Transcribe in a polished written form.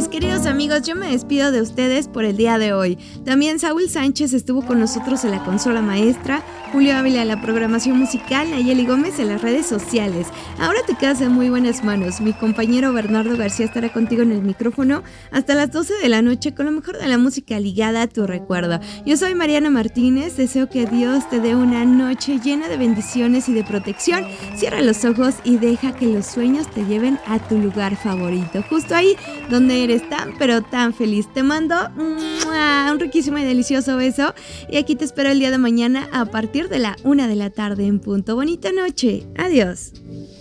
mis queridos amigos, yo me despido de ustedes por el día de hoy. También Saúl Sánchez estuvo con nosotros en la consola maestra, Julio Ávila en la programación musical, Nayeli Gómez en las redes sociales. Ahora te quedas en muy buenas manos. Mi compañero Bernardo García estará contigo en el micrófono hasta las 12 de la noche con lo mejor de la música ligada a tu recuerdo. Yo soy Mariana Martínez, deseo que Dios te dé una noche llena de bendiciones y de protección. Cierra los ojos y deja que los sueños te lleven a tu lugar favorito, justo ahí donde eres tan pero tan feliz. Te mando un riquísimo y delicioso beso y aquí te espero el día de mañana a partir de la 1 de la tarde en punto. Bonita noche, adiós.